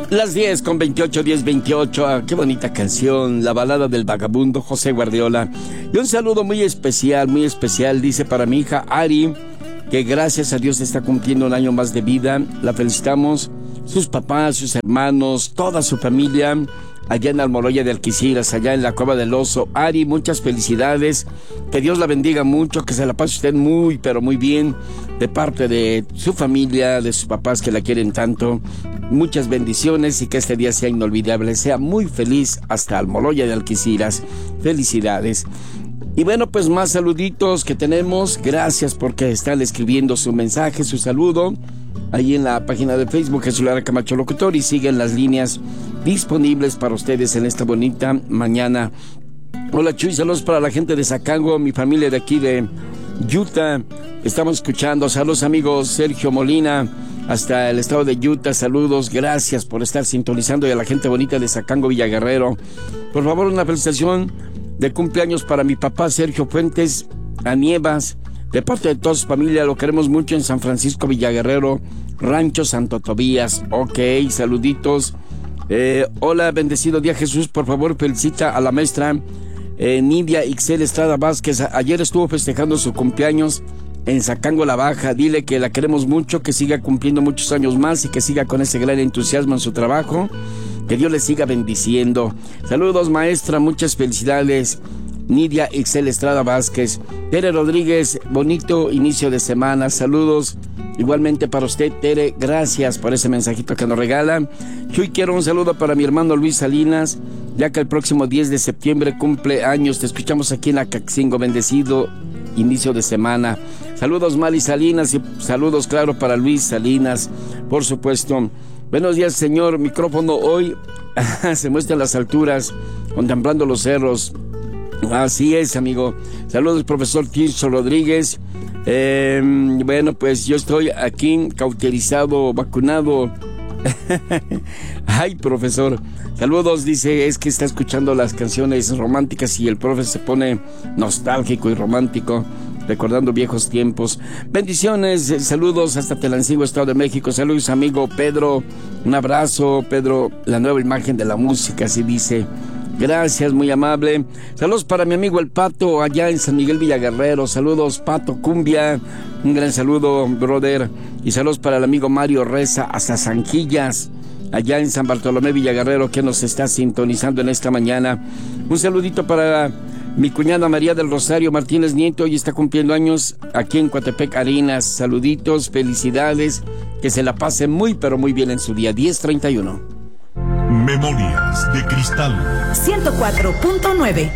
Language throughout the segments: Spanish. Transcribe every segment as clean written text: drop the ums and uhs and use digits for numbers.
Las 10:28, 10:28. Qué bonita canción, La balada del vagabundo, José Guardiola. Y un saludo muy especial, dice para mi hija Ari, que gracias a Dios está cumpliendo un año más de vida. La felicitamos, sus papás, sus hermanos, toda su familia, allá en Almoloya de Alquiciras, allá en la Cueva del Oso. Ari, muchas felicidades, que Dios la bendiga mucho, que se la pase usted muy, pero muy bien, de parte de su familia, de sus papás que la quieren tanto. Muchas bendiciones y que este día sea inolvidable, sea muy feliz hasta Almoloya de Alquiciras. Felicidades. Y bueno, pues más saluditos que tenemos. Gracias porque están escribiendo su mensaje, su saludo, ahí en la página de Facebook, Jesús Lara Camacho Locutor, y siguen las líneas disponibles para ustedes en esta bonita mañana. Hola Chuy, saludos para la gente de Zacango, mi familia de aquí de Utah. Estamos escuchando, saludos amigos Sergio Molina, hasta el estado de Utah, saludos, gracias por estar sintonizando, y a la gente bonita de Zacango, Villaguerrero. Por favor, una felicitación de cumpleaños para mi papá Sergio Fuentes Anievas, de parte de toda su familia, lo queremos mucho en San Francisco, Villaguerrero, Rancho Santo Tobías. Ok, saluditos. Hola, bendecido día Jesús, por favor felicita a la maestra Nidia Ixel Estrada Vázquez, ayer estuvo festejando su cumpleaños en Zacango la Baja. Dile que la queremos mucho, que siga cumpliendo muchos años más y que siga con ese gran entusiasmo en su trabajo, que Dios le siga bendiciendo. Saludos maestra, muchas felicidades Nidia Ixel Estrada Vázquez. Tere Rodríguez, bonito inicio de semana, saludos igualmente para usted Tere, gracias por ese mensajito que nos regala. Yo quiero un saludo para mi hermano Luis Salinas, ya que el próximo 10 de septiembre cumple años. Te escuchamos aquí en Acaxingo, bendecido inicio de semana. Saludos Mali Salinas y saludos claro para Luis Salinas, por supuesto. Buenos días señor, micrófono hoy se muestra en las alturas, contemplando los cerros. Así es amigo. Saludos profesor Tirso Rodríguez. Bueno, pues yo estoy aquí cauterizado, vacunado. Ay, profesor, saludos, dice, es que está escuchando las canciones románticas y el profe se pone nostálgico y romántico, recordando viejos tiempos. Bendiciones, saludos hasta Telancingo, Estado de México. Saludos amigo Pedro, un abrazo Pedro, la nueva imagen de la música, así dice. Gracias, muy amable. Saludos para mi amigo el Pato, allá en San Miguel Villaguerrero. Saludos, Pato Cumbia. Un gran saludo, brother. Y saludos para el amigo Mario Reza, hasta Zanquillas, allá en San Bartolomé Villaguerrero, que nos está sintonizando en esta mañana. Un saludito para mi cuñada María del Rosario Martínez Nieto, hoy está cumpliendo años aquí en Coatepec Arenas. Saluditos, felicidades. Que se la pase muy, pero muy bien en su día. 10:31. Memorias de Cristal 104.9.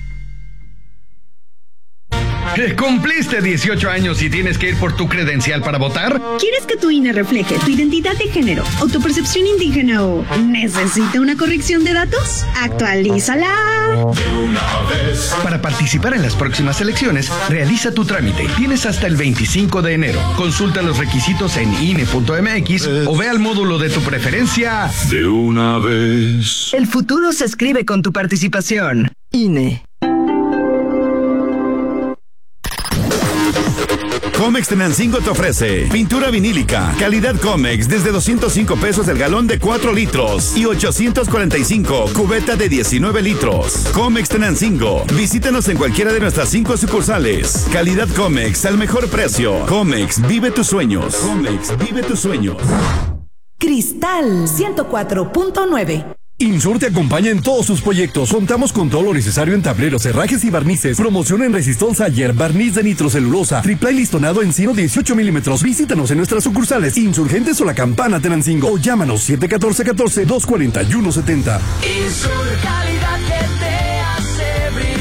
¿Cumpliste 18 años y tienes que ir por tu credencial para votar? ¿Quieres que tu INE refleje tu identidad de género o tu percepción indígena o necesita una corrección de datos? ¡Actualízala! Para participar en las próximas elecciones, realiza tu trámite. Tienes hasta el 25 de enero. Consulta los requisitos en INE.mx o ve al módulo de tu preferencia. De una vez. El futuro se escribe con tu participación. INE. Comex Tenancingo te ofrece pintura vinílica, calidad Comex desde 205 pesos el galón de 4 litros y 845 cubeta de 19 litros. Comex Tenancingo, visítanos en cualquiera de nuestras 5 sucursales. Calidad Comex al mejor precio. Comex, vive tus sueños. Comex, vive tus sueños. Cristal 104.9. Insur te acompaña en todos sus proyectos. Contamos con todo lo necesario en tableros, herrajes y barnices. Promoción en Resistol Sayer, barniz de nitrocelulosa, triple listonado encino 18 milímetros. Visítanos en nuestras sucursales Insurgentes o La Campana Tenancingo o llámanos 714-241-70. Insur, calidad que te hace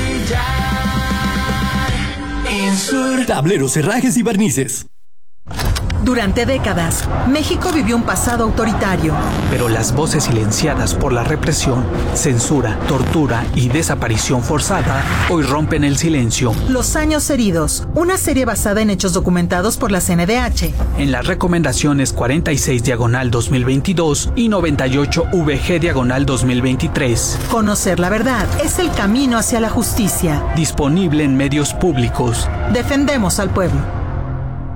brillar. Insur. Tableros, herrajes y barnices. Durante décadas, México vivió un pasado autoritario. Pero las voces silenciadas por la represión, censura, tortura y desaparición forzada hoy rompen el silencio. Los años heridos, una serie basada en hechos documentados por la CNDH. En las recomendaciones 46/2022 y 98/VG/2023. Conocer la verdad es el camino hacia la justicia. Disponible en medios públicos. Defendemos al pueblo.